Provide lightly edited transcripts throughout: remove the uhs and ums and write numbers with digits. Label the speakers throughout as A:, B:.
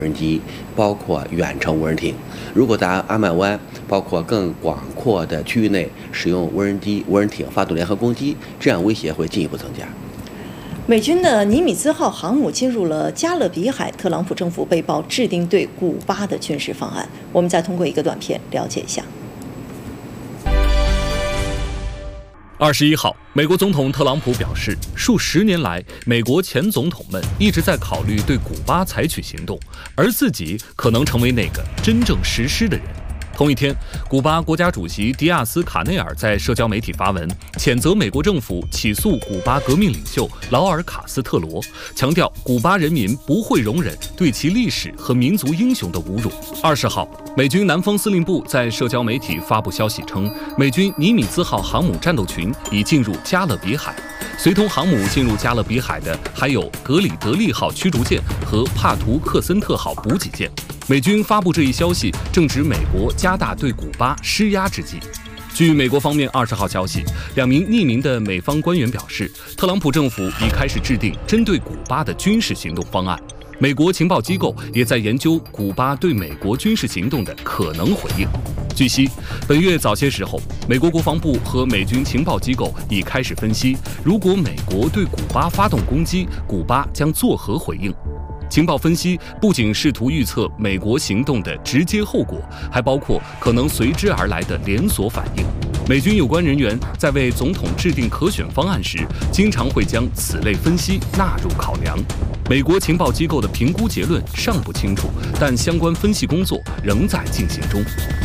A: 无人机，包括远程无人艇。如果在阿曼湾，包括更广阔的区域内使用无人机、无人艇发动联合攻击，这样威胁会进一步增加。
B: 美军的尼米兹号航母进入了加勒比海，特朗普政府被曝制定对古巴的军事方案。我们再通过一个短片了解一下。
C: 21号，美国总统特朗普表示，数十年来，美国前总统们一直在考虑对古巴采取行动，而自己可能成为那个真正实施的人。同一天，古巴国家主席迪亚斯卡内尔在社交媒体发文，谴责美国政府起诉古巴革命领袖劳尔卡斯特罗，强调古巴人民不会容忍对其历史和民族英雄的侮辱。20号，美军南方司令部在社交媒体发布消息称，美军尼米兹号航母战斗群已进入加勒比海。随同航母进入加勒比海的还有格里德利号驱逐舰和帕图克森特号补给舰。美军发布这一消息，正值美国加大对古巴施压之际。据美国方面20号消息，2名匿名的美方官员表示，特朗普政府已开始制定针对古巴的军事行动方案。美国情报机构也在研究古巴对美国军事行动的可能回应。据悉，本月早些时候，美国国防部和美军情报机构已开始分析，如果美国对古巴发动攻击，古巴将作何回应。情报分析不仅试图预测美国行动的直接后果，还包括可能随之而来的连锁反应。美军有关人员在为总统制定可选方案时，经常会将此类分析纳入考量。美国情报机构的评估结论尚不清楚，但相关分析工作仍在进行中。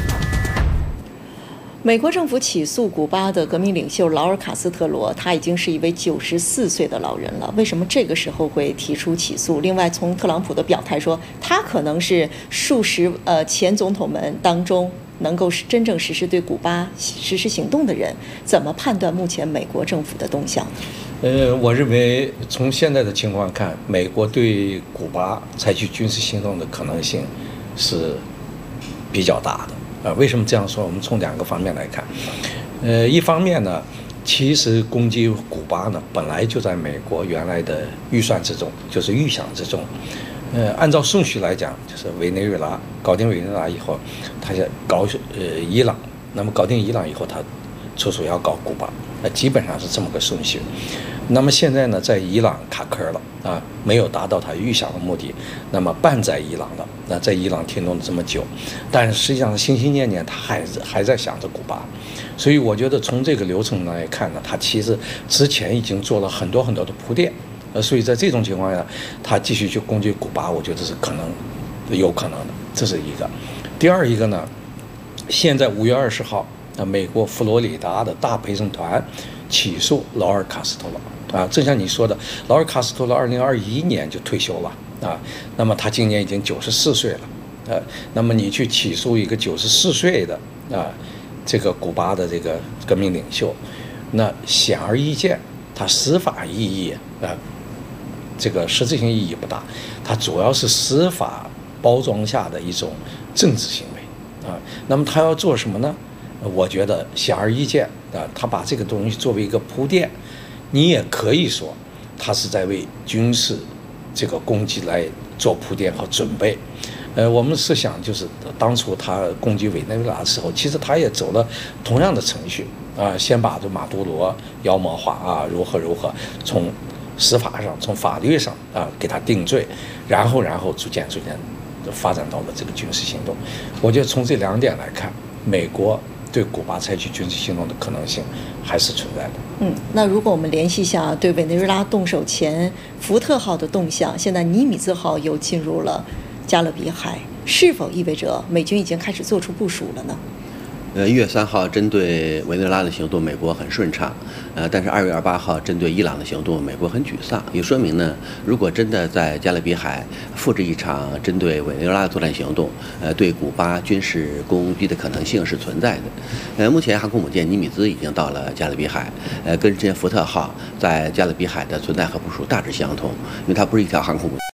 B: 美国政府起诉古巴的革命领袖劳尔卡斯特罗，他已经是一位94岁的老人了。为什么这个时候会提出起诉？另外，从特朗普的表态说，他可能是数十前总统们当中能够真正实施对古巴实施行动的人，怎么判断目前美国政府的动向？
D: 我认为从现在的情况看，美国对古巴采取军事行动的可能性是比较大的。为什么这样说？我们从2个方面来看。一方面呢，其实攻击古巴呢，本来就在美国原来的预算之中，就是预想之中。按照顺序来讲，就是委内瑞拉搞定委内瑞拉以后，他要搞伊朗，那么搞定伊朗以后，他出手要搞古巴，基本上是这么个顺序。那么现在呢，在伊朗卡壳了啊，没有达到他预想的目的，那么办在伊朗了。那在伊朗停顿了这么久，但是实际上心心念念他还在想着古巴，所以我觉得从这个流程来看呢，他其实之前已经做了很多很多的铺垫，所以在这种情况下，他继续去攻击古巴，我觉得是有可能的，这是一个。第二一个呢，现在5月20号，美国佛罗里达的大陪审团起诉劳尔卡斯特罗啊，正像你说的，劳尔卡斯特罗2021年就退休了。那么他今年已经94岁了，那么你去起诉一个94岁的这个古巴的这个革命领袖，那显而易见，他司法意义这个实质性意义不大，它主要是司法包装下的一种政治行为那么他要做什么呢？我觉得显而易见他把这个东西作为一个铺垫，你也可以说他是在为军事这个攻击来做铺垫和准备。我们试想，就是当初他攻击委内瑞拉的时候，其实他也走了同样的程序先把这马杜罗妖魔化如何从司法上、从法律上给他定罪，然后逐渐发展到了这个军事行动。我觉得从这2点来看，美国对古巴采取军事行动的可能性还是存在的。
B: 那如果我们联系一下对委内瑞拉动手前福特号的动向，现在尼米兹号又进入了加勒比海，是否意味着美军已经开始做出部署了呢
A: ？1月3号针对委内瑞拉的行动，美国很顺畅，但是2月28号针对伊朗的行动，美国很沮丧。也说明呢，如果真的在加勒比海复制一场针对委内瑞拉的作战行动，对古巴军事攻击的可能性是存在的。目前航空母舰尼米兹已经到了加勒比海，跟之前福特号在加勒比海的存在和部署大致相同，因为它不是一条航空母舰。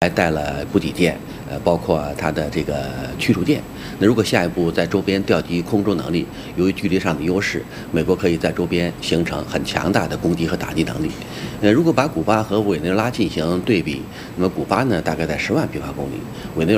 A: 还带了补给舰，包括它的这个驱逐舰。那如果下一步在周边调集空中能力，由于距离上的优势，美国可以在周边形成很强大的攻击和打击能力。如果把古巴和委内瑞拉进行对比，那么古巴呢大概在10万平方公里，委内瑞